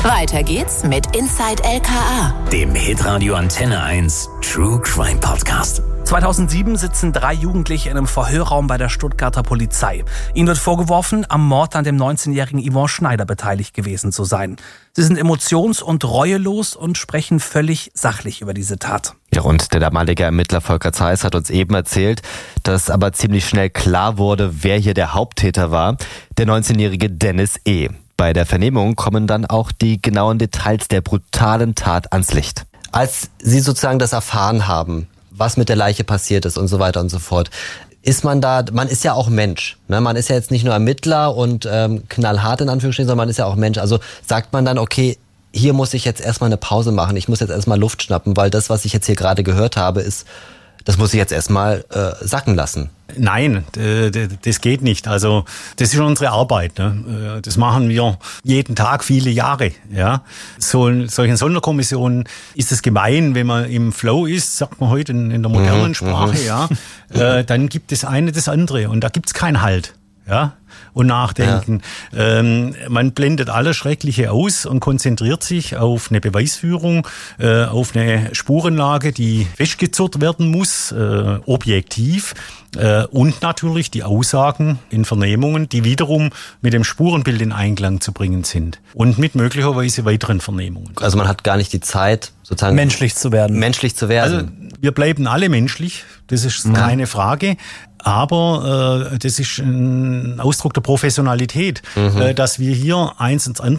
Weiter geht's mit Inside LKA, dem Hitradio Antenne 1 True Crime Podcast. 2007 sitzen 3 Jugendliche in einem Verhörraum bei der Stuttgarter Polizei. Ihnen wird vorgeworfen, am Mord an dem 19-jährigen Yvonne Schneider beteiligt gewesen zu sein. Sie sind emotions- und reuelos und sprechen völlig sachlich über diese Tat. Ja, und der damalige Ermittler Volker Zeiss hat uns eben erzählt, dass aber ziemlich schnell klar wurde, wer hier der Haupttäter war, der 19-jährige Dennis E. Bei der Vernehmung kommen dann auch die genauen Details der brutalen Tat ans Licht. Als Sie sozusagen das erfahren haben, was mit der Leiche passiert ist und so weiter und so fort, ist man ist ja auch Mensch, ne? Man ist ja jetzt nicht nur Ermittler und knallhart in Anführungsstrichen, sondern man ist ja auch Mensch. Also sagt man dann, okay, hier muss ich jetzt erstmal eine Pause machen, ich muss jetzt erstmal Luft schnappen, weil das, was ich jetzt hier gerade gehört habe, das muss ich jetzt erstmal sacken lassen. Nein, das geht nicht. Also das ist unsere Arbeit. Ne? Das machen wir jeden Tag, viele Jahre. Ja, solchen Sonderkommissionen ist es gemein, wenn man im Flow ist, sagt man heute in der modernen Sprache. Ja, dann gibt es eine das andere und da gibt's keinen Halt. Ja, und Nachdenken. Ja. Man blendet alles Schreckliche aus und konzentriert sich auf eine Beweisführung, auf eine Spurenlage, die festgezurrt werden muss, objektiv, und natürlich die Aussagen in Vernehmungen, die wiederum mit dem Spurenbild in Einklang zu bringen sind und mit möglicherweise weiteren Vernehmungen. Also man hat gar nicht die Zeit, sozusagen menschlich zu werden. Also wir bleiben alle menschlich, das ist keine Frage. Aber das ist ein Ausdruck der Professionalität, dass wir hier eins ins andere